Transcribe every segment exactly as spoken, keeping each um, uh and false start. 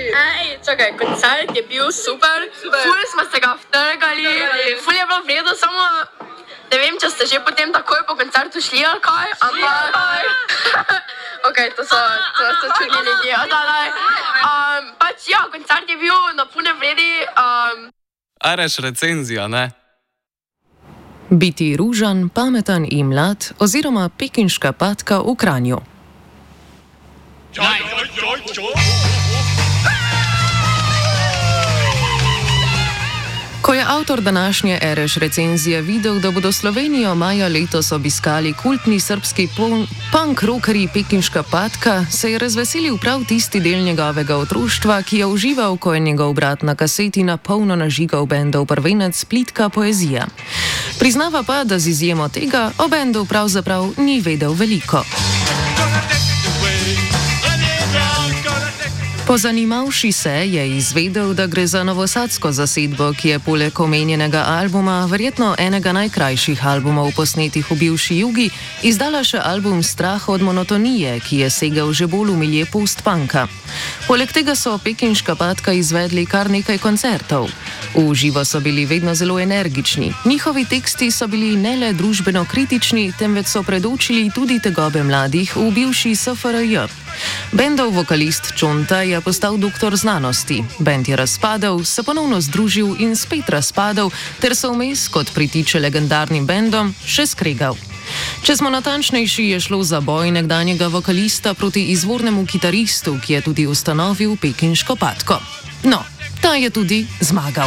Ej, čakaj, koncert je bil super, ful smo se ga vtrgali, ful je bilo vredo, samo ne vem, če ste že potem takoj po koncertu šli ali kaj, ampak... Ok, to so, to so čudni ljudje, da, da. Um, pač ja, koncert je bil na pune vredi. Um... Areš recenzija, ne? Biti ružan, pameten in mlad oziroma pekinška patka v Kranju. Ko je avtor današnje Ereš recenzije videl, da bodo Slovenijo maja letos obiskali kultni srbski punk rockerji Pekinška patka, se je razveselil prav tisti del njegovega otroštva, ki je užival, ko je njegov brat na kaseti na polno nažigal bendov prvenec Plitka poezija. Priznava pa, da z izjemo tega o bendu pravzaprav ni vedel veliko. Pozanimavši se je izvedel, da gre za novosadsko zasedbo, ki je poleg omenjenega albuma, verjetno enega najkrajših albumov posnetih v bivši Jugi, izdala še album Strah od monotonije, ki je segel že bolj v milje post-punka. Poleg tega so Pekinška patka izvedli kar nekaj koncertov. V živo so bili vedno zelo energični. Njihovi teksti so bili ne le družbeno kritični, temveč so predočili tudi tegobe mladih v bivši S F R J. Bendov vokalist Čonta je postal doktor znanosti. Bend je razpadel, se ponovno združil in spet razpadel, ter se vmes, kot pritiče legendarnim bendom, še skregal. Če smo natančnejši, je šlo za boj nekdanjega vokalista proti izvornemu kitaristu, ki je tudi ustanovil Pekinško patko. No, ta je tudi zmagal.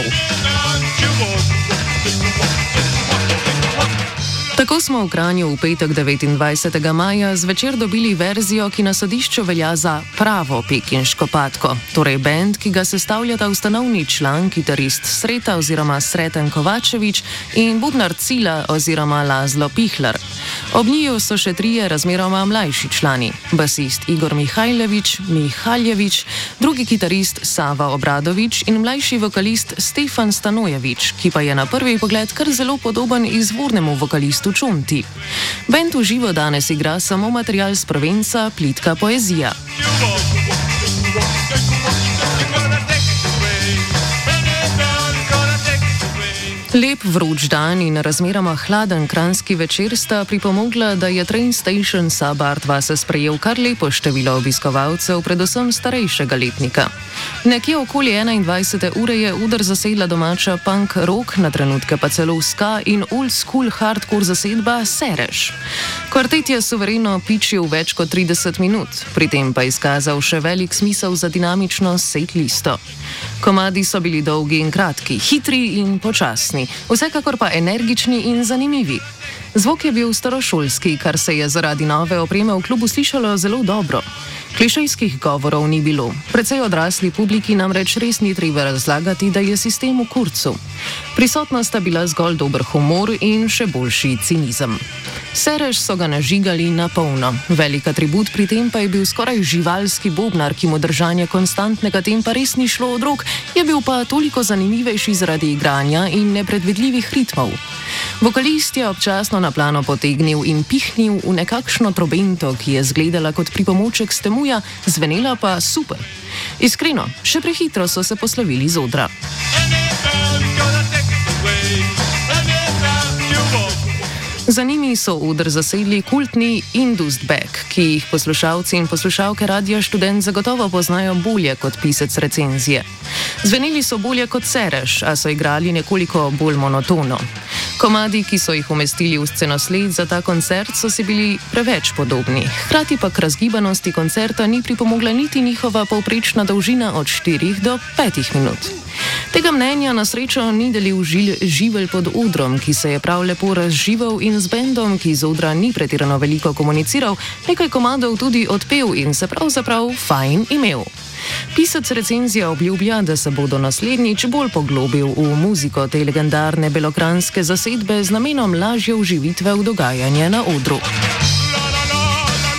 Tako smo v Kranju v petek devetindvajsetega maja zvečer dobili verzijo, ki na sodišču velja za pravo Pekinško patko, torej bend, ki ga sestavljata ustanovni član, kitarist Sreta oziroma Sreten Kovačevič in bubnar Cila oziroma Lazlo Pihlar. Ob njiju so še trije razmeroma mlajši člani, basist Igor Mihajlevič, Mihaljevič, drugi kitarist Sava Obradovič in mlajši vokalist Stefan Stanojevič, ki pa je na prvi pogled kar zelo podoben izvornemu vokalistu Čonti. Bend v živo danes igra samo material s prvenca Plitka poezija. Lep vroč dan in razmeroma hladen kranjski večer sta pripomogla, da je Train Station Sabart vase sprejel kar lepo število obiskovalcev, predvsem starejšega letnika. Nekje okoli enaindvajsete ure je uder zasedla domača punk rock, na trenutke pa celo ska in old school hardcore zasedba Sereš. Kvartet je suvereno pičil več kot trideset minut, pri tem pa izkazal še velik smisel za dinamično set listo. Komadi so bili dolgi in kratki, hitri in počasni, vsekakor pa energični in zanimivi. Zvok je bil starošolski, kar se je zaradi nove opreme v klubu slišalo zelo dobro. Klišejskih govorov ni bilo. Precej odrasli publiki namreč res ni treba razlagati, da je sistem v kurcu. Prisotna sta bila zgolj dober humor in še boljši cinizem. Sereš so ga nažigali na polno. Velik atribut pri tem pa je bil skoraj živalski bobnar, ki mu držanje konstantnega tempa res ni šlo od rok, je bil pa toliko zanimivejši zaradi igranja in nepredvidljivih ritmov. Vokalist je občasno na plano potegnil in pihnil v nekakšno trobento, ki je zgledala kot pripomoček stemuja, zvenela pa super. Iskreno, še prehitro so se poslovili z odra. Za njimi so oder zasedli kultni Industback, ki jih poslušalci in poslušalke Radia Študent zagotovo poznajo bolje kot pisec recenzije. Zveneli so bolje kot Sereš, a so igrali nekoliko bolj monotono. Komadi, ki so jih umestili v scenosled za ta koncert, so si bili preveč podobni. Hkrati pa k razgibanosti koncerta ni pripomogla niti njihova povprečna dolžina od štirih do petih minut. Tega mnenja na srečo ni delil živelj pod odrom, ki se je prav lepo razživel in z bendom, ki z odra ni pretirano veliko komuniciral, nekaj komadov tudi odpel in se pravzaprav fajn imel. Pisec recenzije obljublja, da se bodo naslednjič bolj poglobil v muziko te legendarne belokranjske zasedbe z namenom lažje vživitve v dogajanje na odru.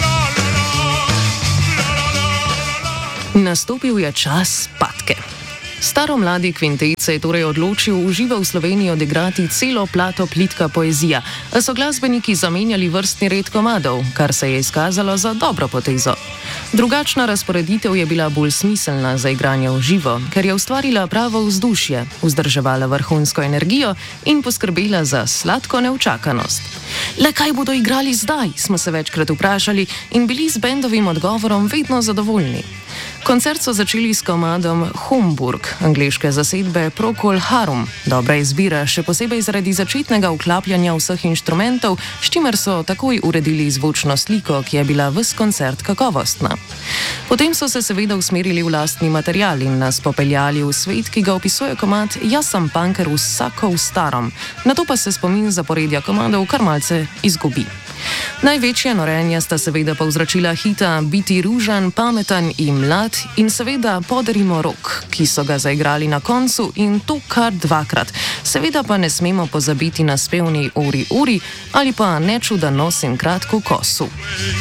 Nastopil je čas patke. Staromladi kvintet se je torej odločil v živo v Sloveniji odigrati celo plato plitka poezija, a so glasbeniki zamenjali vrstni red komadov, kar se je izkazalo za dobro potezo. Drugačna razporeditev je bila bolj smiselna za igranje v živo, ker je ustvarila pravo vzdušje, vzdrževala vrhunsko energijo in poskrbela za sladko neučakanost. Le kaj bodo igrali zdaj, smo se večkrat vprašali in bili z bendovim odgovorom vedno zadovoljni. Koncert so začeli s komadom Homburg, angleške zasedbe Procol Harum. Dobra izbira, še posebej zaradi začetnega vklapljanja vseh inštrumentov, s čimer so takoj uredili zvočno sliko, ki je bila ves koncert kakovostna. Potem so se seveda usmerili v lastni material in nas popeljali v svet, ki ga opisuje komad Jaz sem punker vsako v starom, nato pa se spomin zaporedja komadov kar malce izgubi. Največje norenja sta seveda povzročila hita Biti ružan, pameten in mlad in seveda Podarimo rok, ki so ga zaigrali na koncu in to kar dvakrat. Seveda pa ne smemo pozabiti na spevni Uri Uri ali pa Neču da nosim kratko kosu.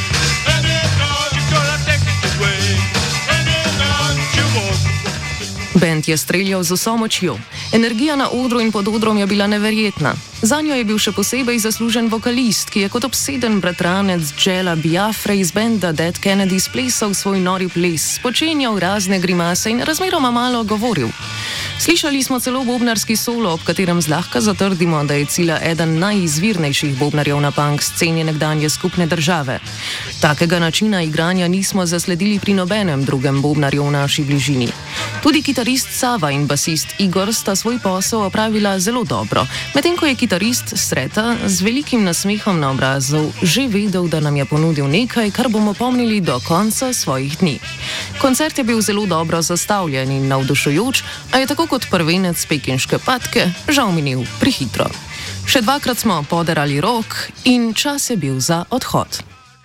Bend je streljal z vso močjo. Energija na odru in pod odrom je bila neverjetna. Zanjo je bil še posebej zaslužen vokalist, ki je kot obseden bratranec Jela Biafre iz benda Dead Kennedys plesal svoj nori ples, počenjal razne grimase in razmeroma malo govoril. Slišali smo celo bobnarski solo, ob katerem zlahka zatrdimo, da je Cila eden najizvirnejših bobnarjev na punk sceni nekdanje skupne države. Takega načina igranja nismo zasledili pri nobenem drugem bobnarju v naši bližini. Tudi kitarist Sava in basist Igor sta svoj posel opravila zelo dobro, medtem ko je kitarist Sreta z velikim nasmehom na obrazu že vedel, da nam je ponudil nekaj, kar bomo pomnili do konca svojih dni. Koncert je bil zelo dobro zastavljen in navdušujoč, a je tako kot prvenec pekinške patke žal minil prehitro. Še dvakrat smo podarali rok in čas je bil za odhod.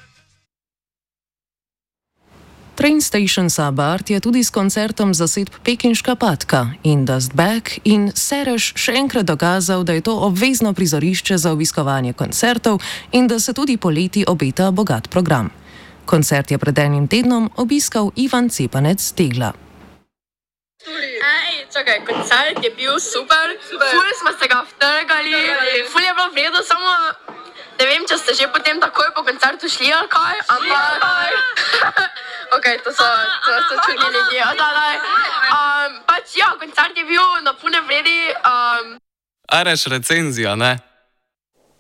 Train Station Sabart je tudi s koncertom zasedb Pekinška patka in Dust Back in Sereš še enkrat dokazal, da je to obvezno prizorišče za obiskovanje koncertov in da se tudi poleti obeta bogat program. Koncert je pred enim tednom obiskal Ivan Cepanec Tegla. Ej, čakaj, koncert je bil super, ful smo se ga vtrgali, ful je bilo v redu, samo ne vem, če ste že potem takoj po koncertu šli ali kaj, ampak ok, to so, to so čudni ljudje, odalaj. Um, pač ja, koncert je bil na pune vredi. Um... Areš recenzija, ne?